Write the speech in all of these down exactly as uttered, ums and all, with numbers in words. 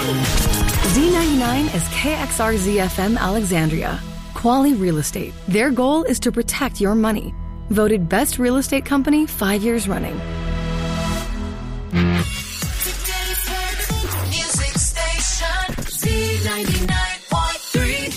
Z ninety-nine is K X R Z F M Alexandria. Quality Real Estate. Their goal is to protect your money. Voted Best Real Estate Company five years running. Music station Z ninety-nine point three.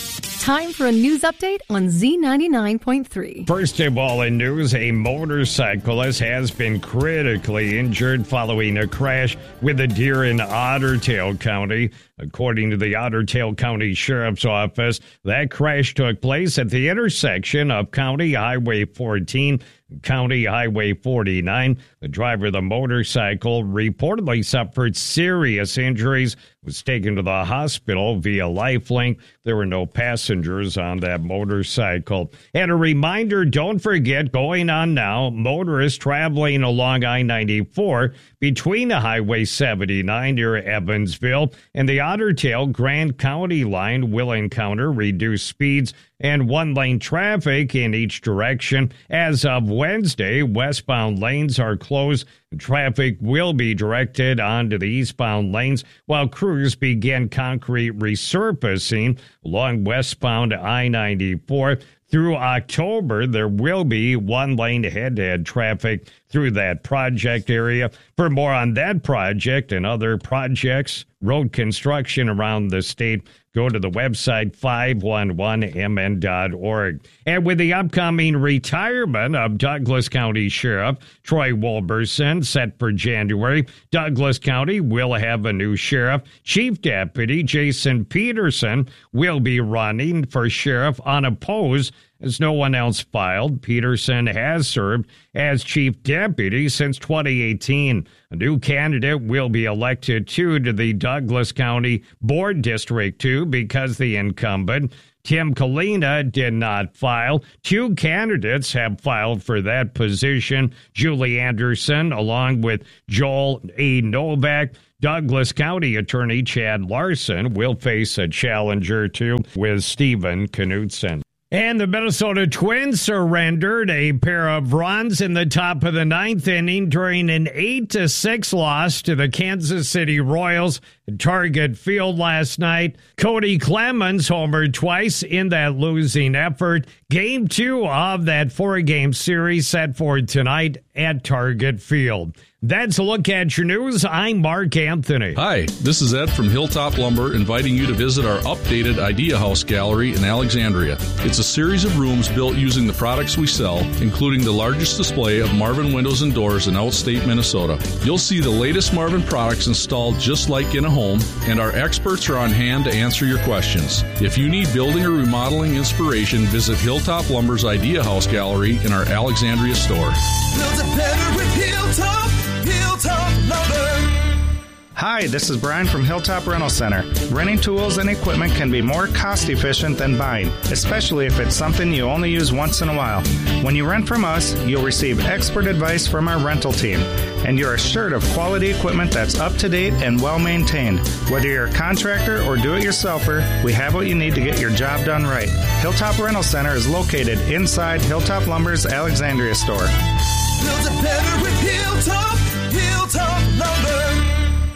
Time for a news update on Z ninety-nine point three. First of all in news, a motorcyclist has been critically injured following a crash with a deer in Otter Tail County. According to the Otter Tail County Sheriff's Office, that crash took place at the intersection of County Highway fourteen and County Highway forty-nine. The driver of the motorcycle reportedly suffered serious injuries, was taken to the hospital via Lifelink. There were no passengers on that motorcycle. And a reminder, don't forget, going on now, motorists traveling along I ninety-four between the Highway seventy-nine near Evansville and the Otter Tail Grand County line will encounter reduced speeds and one-lane traffic in each direction. As of Wednesday, westbound lanes are closed. Traffic will be directed onto the eastbound lanes while crews begin concrete resurfacing along westbound I ninety-four. Through October, there will be one-lane head-to-head traffic through that project area. For more on that project and other projects, road construction around the state, go to the website five one one M N dot org. And with the upcoming retirement of Douglas County Sheriff Troy Wolberson set for January, Douglas County will have a new sheriff. Chief Deputy Jason Peterson will be running for sheriff unopposed, as no one else filed. Peterson has served as chief deputy since twenty eighteen. A new candidate will be elected, too, to the Douglas County Board District two because the incumbent, Tim Kalina, did not file. Two candidates have filed for that position. Julie Anderson, along with Joel A. Novak. Douglas County Attorney Chad Larson will face a challenger, too, with Stephen Knutson. And the Minnesota Twins surrendered a pair of runs in the top of the ninth inning during an eight to six loss to the Kansas City Royals at Target Field last night. Cody Clemens homered twice in that losing effort. Game two of that four-game series set for tonight at Target Field. That's a look at your news. I'm Mark Anthony. Hi, this is Ed from Hilltop Lumber, inviting you to visit our updated Idea House Gallery in Alexandria. It's a series of rooms built using the products we sell, including the largest display of Marvin windows and doors in outstate Minnesota. You'll see the latest Marvin products installed just like in a home, and our experts are on hand to answer your questions. If you need building or remodeling inspiration, visit Hilltop Lumber's Idea House Gallery in our Alexandria store. Build it better with Hilltop. Hilltop Lumber. Hi, this is Brian from Hilltop Rental Center. Renting tools and equipment can be more cost efficient than buying, especially if it's something you only use once in a while. When you rent from us, you'll receive expert advice from our rental team, and you're assured of quality equipment that's up to date and well maintained. Whether you're a contractor or do-it-yourselfer, we have what you need to get your job done right. Hilltop Rental Center is located inside Hilltop Lumber's Alexandria store. Build it better with Hilltop. Hilltop Lumber.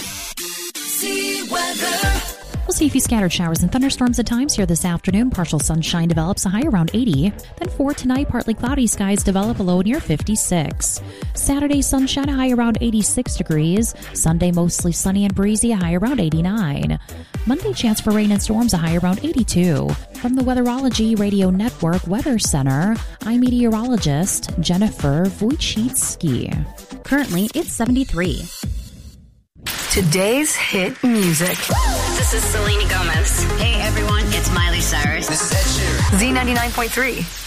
See weather. We'll see a few scattered showers and thunderstorms at times here this afternoon. Partial sunshine develops, a high around eighty. Then for tonight, partly cloudy skies develop, a low near fifty-six. Saturday, sunshine, a high around eighty-six degrees. Sunday, mostly sunny and breezy, a high around eighty-nine. Monday, chance for rain and storms, a high around eighty-two. From the Weatherology Radio Network Weather Center, I'm meteorologist Jennifer Wojcicki. Currently, it's seventy-three. Today's hit music. This is Selena Gomez. Hey everyone, it's Miley Cyrus. This is Ed Sheeran. Z ninety-nine point three.